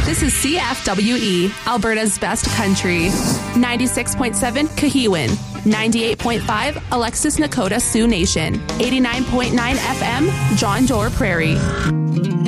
This is CFWE, Alberta's best country. 96.7 Kahiwan. 98.5 Alexis Nakota Sioux Nation. 89.9 FM John Doerr Prairie.